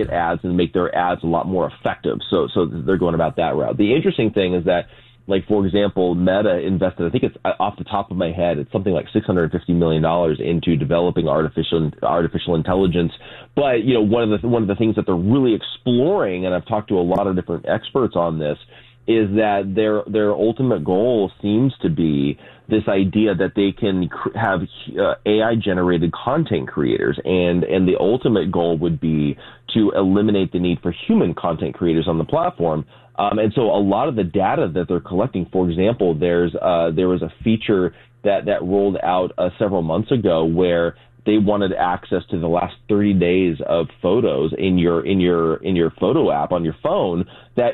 ads and make their ads a lot more effective. So they're going about that route. The interesting thing is that, like, for example, Meta invested, I think it's off the top of my head, it's something like $650 million into developing artificial intelligence. But, you know, one of the things that they're really exploring, and I've talked to a lot of different experts on this, is that their ultimate goal seems to be this idea that they can have AI-generated content creators, and the ultimate goal would be to eliminate the need for human content creators on the platform. And so a lot of the data that they're collecting, for example, there was a feature that rolled out several months ago where they wanted access to the last 30 days of photos in your photo app on your phone that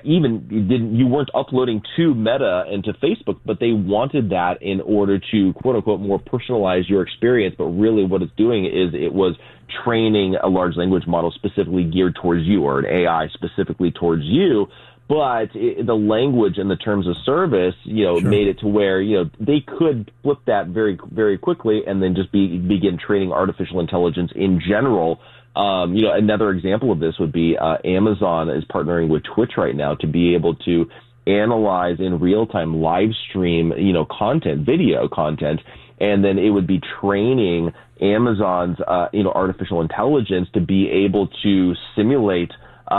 you weren't uploading to Meta and to Facebook, but they wanted that in order to, quote unquote, more personalize your experience. But really what it's doing is it was training a large language model specifically geared towards you, or an AI specifically towards you. But the language and the terms of service, sure, made it to where, they could flip that very, very quickly and then just begin training artificial intelligence in general. Another example of this would be Amazon is partnering with Twitch right now to be able to analyze in real time live stream, content, video content, and then it would be training Amazon's, artificial intelligence to be able to simulate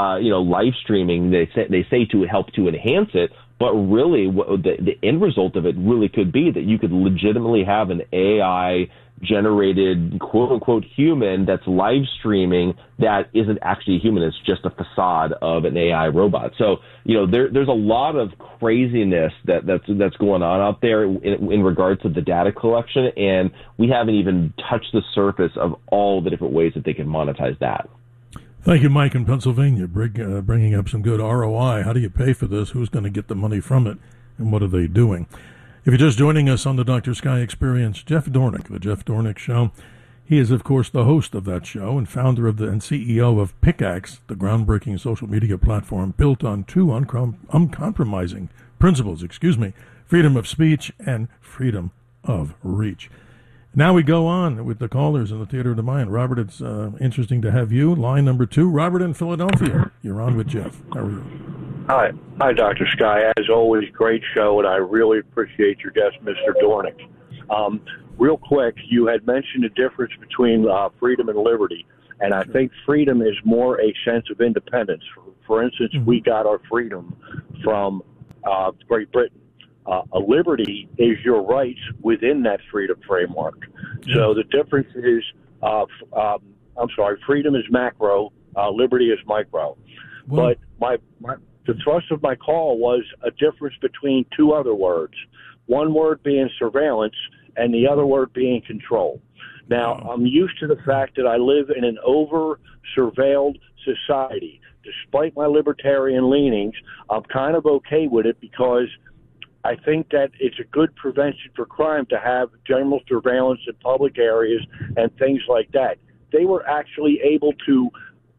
live streaming. They say to help to enhance it, but really the end result of it really could be that you could legitimately have an AI generated, quote unquote, human that's live streaming that isn't actually a human. It's just a facade of an AI robot. So, there's a lot of craziness that's going on out there in regards to the data collection, and we haven't even touched the surface of all the different ways that they can monetize that. Thank you, Mike in Pennsylvania, bringing up some good ROI. How do you pay for this? Who's going to get the money from it? And what are they doing? If you're just joining us on the Dr. Sky Experience, Jeff Dornick, The Jeff Dornick Show. He is, of course, the host of that show and founder and CEO of Pickaxe, the groundbreaking social media platform built on two uncompromising principles, freedom of speech and freedom of reach. Now we go on with the callers in the Theater of the Mind. Robert, it's interesting to have you. Line number 2, Robert in Philadelphia. You're on with Jeff. How are you? Hi, Dr. Sky. As always, great show, and I really appreciate your guest, Mr. Dornick. Real quick, you had mentioned the difference between freedom and liberty, and I think freedom is more a sense of independence. For instance, we got our freedom from Great Britain. A liberty is your rights within that freedom framework. So the difference is, freedom is macro, liberty is micro. Well, but the thrust of my call was a difference between two other words. One word being surveillance and the other word being control. Now, I'm used to the fact that I live in an over-surveilled society. Despite my libertarian leanings, I'm kind of okay with it because I think that it's a good prevention for crime to have general surveillance in public areas and things like that. They were actually able to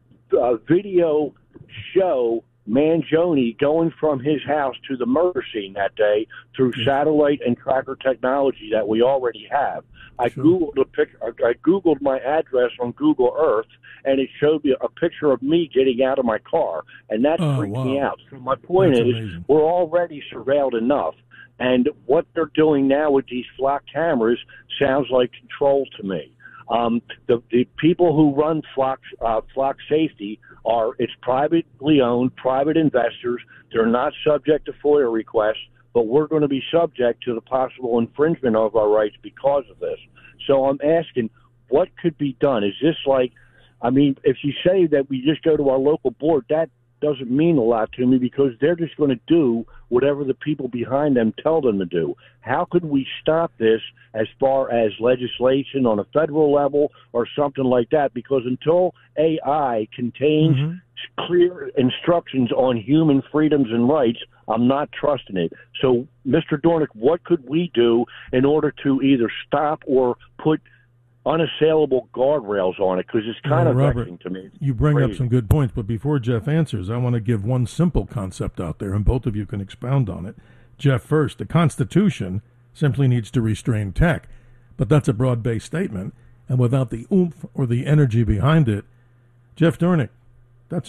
video show Mangione going from his house to the murder scene that day through satellite and tracker technology that we already have. I Googled my address on Google Earth, and it showed me a picture of me getting out of my car, and that freaked me out. So my point is, amazing. We're already surveilled enough, and what they're doing now with these flock cameras sounds like control to me. The people who run flock safety it's privately owned, private investors. They're not subject to FOIA requests, but we're going to be subject to the possible infringement of our rights because of this. So I'm asking, what could be done? Is this if you say that we just go to our local board, that doesn't mean a lot to me because they're just going to do whatever the people behind them tell them to do. How could we stop this as far as legislation on a federal level or something like that? Because until AI contains clear instructions on human freedoms and rights, I'm not trusting it. So, Mr. Dornick, what could we do in order to either stop or put unassailable guardrails on it? Because it's kind of vexing to me. You bring up some good points, but before Jeff answers, I want to give one simple concept out there, and both of you can expound on it. Jeff first. The Constitution simply needs to restrain tech, but that's a broad-based statement, and without the oomph or the energy behind it, Jeff Dornick,